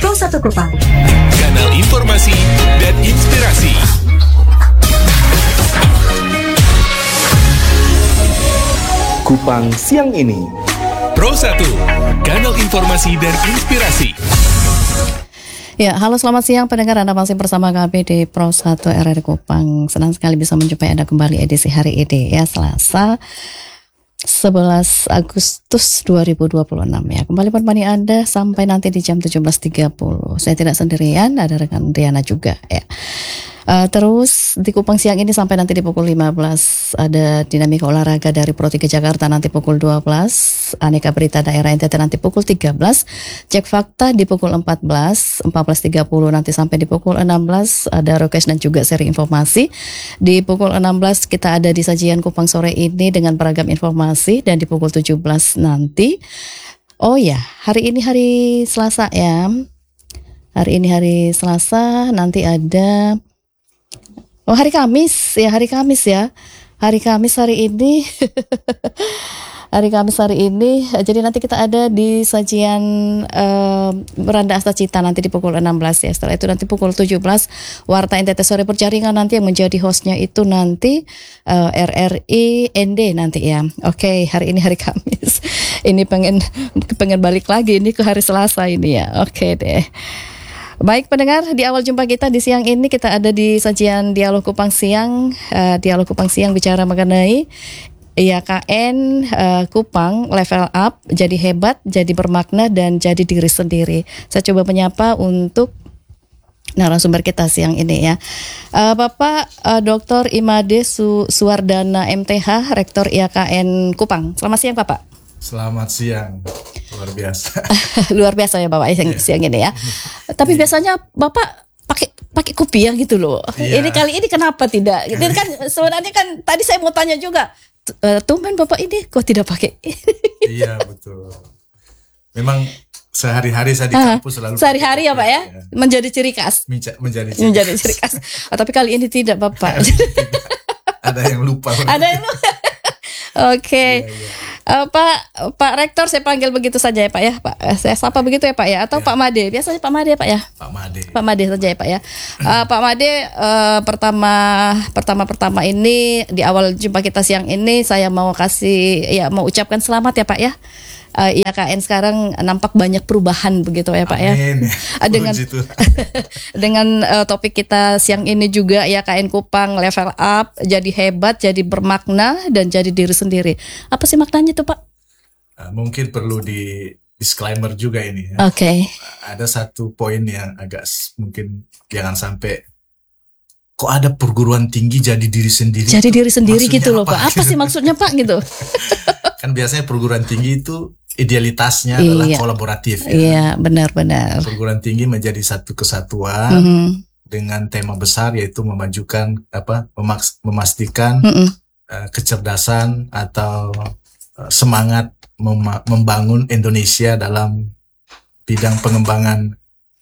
Pro 1 Kupang. Kanal informasi dan inspirasi. Kupang siang ini. Pro 1, kanal informasi dan inspirasi. Ya, halo selamat siang pendengar, Anda masih bersama kami di Pro 1 RRI Kupang. Senang sekali bisa menjumpai Anda kembali edisi hari ini ya, Selasa 11 Agustus 2026 ya. Kembali menemani Anda sampai nanti di jam 17.30. Saya tidak sendirian, ada rekan Riana juga ya. Terus di Kupang siang ini sampai nanti di pukul 15 ada dinamika olahraga dari Pro 3 Jakarta nanti pukul 12, aneka berita daerah NTT nanti pukul 13, cek fakta di pukul 14.30 nanti sampai di pukul 16 ada request dan juga seri informasi. Di pukul 16 kita ada di sajian Kupang sore ini dengan beragam informasi, dan di pukul 17 nanti oh ya, hari ini hari Selasa ya. Hari ini hari Selasa, nanti ada hari Kamis ya. Hari Kamis hari ini hari Kamis hari ini. Jadi nanti kita ada di sajian Beranda Asta Cita nanti di pukul 16 ya. Setelah itu nanti pukul 17 Warta NTT Sore Perjaringan, nanti yang menjadi hostnya itu nanti RRI ND nanti ya. Oke, hari ini hari Kamis. Ini pengen balik lagi ini ke hari Selasa ini ya. Oke deh. Baik pendengar, di awal jumpa kita di siang ini kita ada di sajian Dialog Kupang Siang. Dialog Kupang Siang bicara mengenai IAKN Kupang level up, jadi hebat, jadi bermakna, dan jadi diri sendiri. Saya coba menyapa untuk narasumber kita siang ini ya. Bapak Dr. Imade Suwardana MTH, Rektor IAKN Kupang. Selamat siang Bapak. Selamat siang, luar biasa. Luar biasa ya Bapak siang ini ya. Tapi biasanya Bapak pakai kopiah gitu loh. Ini kali ini kenapa tidak? Gitu kan sebenarnya kan tadi saya mau tanya juga. Tumben Bapak ini kok tidak pakai? Iya betul. Memang sehari-hari saya di kampus selalu. Sehari-hari ya Pak ya, menjadi ciri khas. Menjadi ciri khas. Tapi kali ini tidak Bapak. Ada yang lupa. Ada yang lupa. Oke. Pak Rektor saya panggil begitu saja ya Pak ya. Saya sapa begitu ya Pak ya, atau Pak Made. Biasanya Pak Made ya Pak ya. Pak Made saja ya Pak ya. Pak Made, pertama ini di awal jumpa kita siang ini saya mau ucapkan selamat ya Pak ya. IAKN sekarang nampak banyak perubahan begitu ya Pak ya. Dengan topik kita siang ini juga IAKN Kupang level up, jadi hebat, jadi bermakna, dan jadi diri sendiri. Apa sih maknanya tuh Pak? Mungkin perlu di disclaimer juga ini ya. Oke. Ada satu poin yang agak mungkin jangan sampai kok ada perguruan tinggi jadi diri sendiri. Jadi diri sendiri gitu loh Pak. Apa sih maksudnya Pak gitu? Kan biasanya perguruan tinggi itu idealitasnya adalah kolaboratif ya. Iya, benar-benar. Perguruan tinggi menjadi satu kesatuan dengan tema besar yaitu memastikan kecerdasan atau semangat membangun Indonesia dalam bidang pengembangan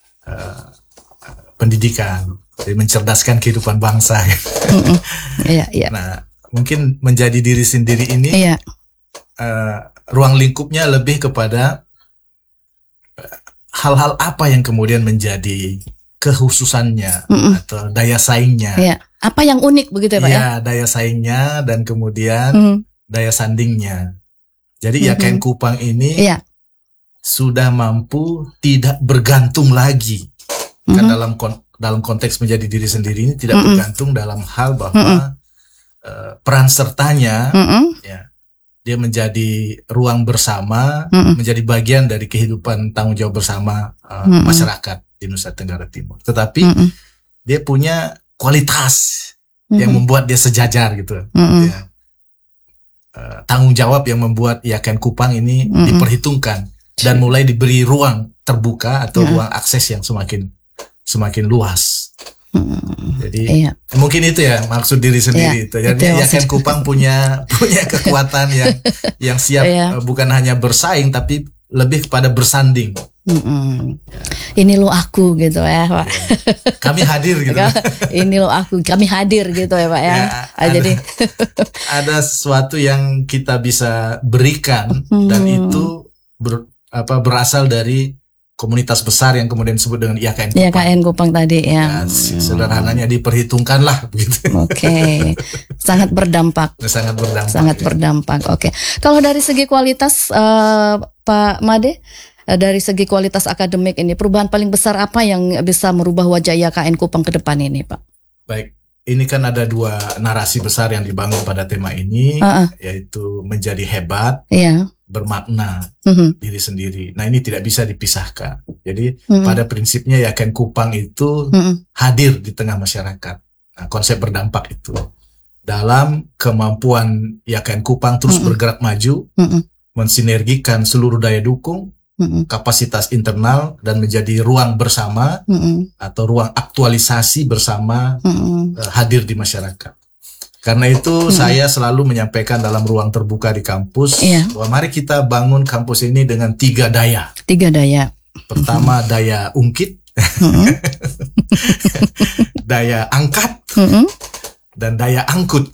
pendidikan, jadi mencerdaskan kehidupan bangsa. Iya. Nah, mungkin menjadi diri sendiri ini ruang lingkupnya lebih kepada hal-hal apa yang kemudian menjadi kekhususannya atau daya saingnya. Iya. Apa yang unik begitu ya Pak ya? Iya, daya saingnya dan kemudian daya sandingnya. Jadi IAKN Kupang ini sudah mampu tidak bergantung lagi. Kan dalam konteks menjadi diri sendiri ini tidak bergantung dalam hal bahwa peran sertanya ya, dia menjadi ruang bersama, menjadi bagian dari kehidupan tanggung jawab bersama masyarakat di Nusa Tenggara Timur. Tetapi dia punya kualitas yang membuat dia sejajar gitu. Ya. Tanggung jawab yang membuat IAKN Kupang ini diperhitungkan dan mulai diberi ruang terbuka atau ruang akses yang semakin luas. Jadi mungkin itu ya maksud diri sendiri itu. Jadi IAKN Kupang punya kekuatan yang siap bukan hanya bersaing tapi lebih kepada bersanding. Ini lo aku gitu ya Pak. Kami hadir gitu. Ini lo aku, kami hadir gitu ya Pak ya. Jadi ada sesuatu yang kita bisa berikan dan itu berasal dari komunitas besar yang kemudian disebut dengan IAKN Kupang. IAKN Kupang tadi ya. Sederhananya diperhitungkan lah begitu. Oke. Sangat berdampak. Sangat berdampak. Oke. Kalau dari segi kualitas Pak Made, dari segi kualitas akademik ini, perubahan paling besar apa yang bisa merubah wajah IAKN Kupang ke depan ini, Pak? Baik, ini kan ada 2 narasi besar yang dibangun pada tema ini, yaitu menjadi hebat, bermakna diri sendiri. Nah, ini tidak bisa dipisahkan. Jadi pada prinsipnya IAKN Kupang itu hadir di tengah masyarakat. Nah, konsep berdampak itu dalam kemampuan IAKN Kupang terus bergerak maju, mensinergikan seluruh daya dukung, kapasitas internal, dan menjadi ruang bersama atau ruang aktualisasi bersama hadir di masyarakat. Karena itu saya selalu menyampaikan dalam ruang terbuka di kampus bahwa mari kita bangun kampus ini dengan 3 daya. 3 daya. Pertama daya ungkit, daya angkat, dan daya angkut.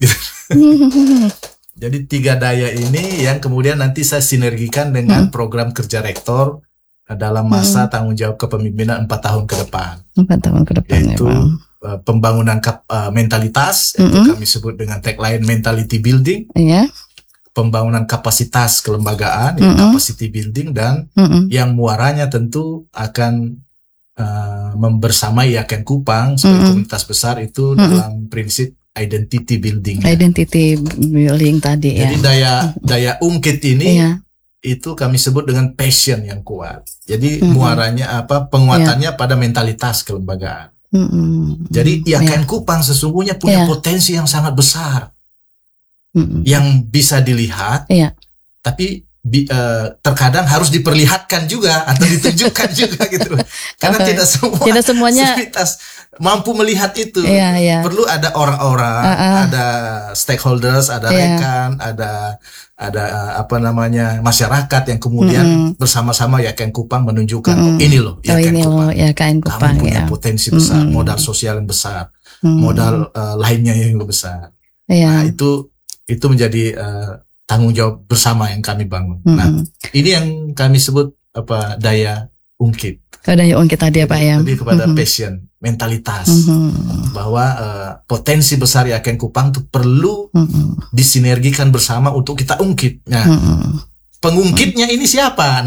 Jadi 3 daya ini yang kemudian nanti saya sinergikan dengan program kerja rektor dalam masa tanggung jawab kepemimpinan 4 tahun ke depan. 4 tahun ke depan, yaitu pembangunan mentalitas, itu kami sebut dengan tagline mentality building, pembangunan kapasitas kelembagaan, capacity building, dan yang muaranya tentu akan membersamai IAKN Kupang sebagai komunitas besar itu dalam prinsip identity building. Identity building tadi. Jadi daya ungkit ini itu kami sebut dengan passion yang kuat. Jadi muaranya penguatannya pada mentalitas kelembagaan. Jadi IAKN Kupang sesungguhnya punya potensi yang sangat besar, yang bisa dilihat, tapi terkadang harus diperlihatkan juga atau ditunjukkan juga gitu. Karena tidak semuanya mampu melihat itu. Perlu ada orang-orang, ada stakeholders, ada rekan, ada masyarakat yang kemudian bersama-sama IAKN Kupang menunjukkan ini loh IAKN Kupang. Kamu punya potensi besar, modal sosial yang besar, modal lainnya yang lebih besar. Nah, itu menjadi tanggung jawab bersama yang kami bangun. Nah, ini yang kami sebut daya ungkit. Daya ungkit tadi ya Pak ya. Lebih kepada passion, mentalitas, bahwa potensi besar IAKN Kupang itu perlu disinergikan bersama untuk kita ungkit. Nah, pengungkitnya ini siapa?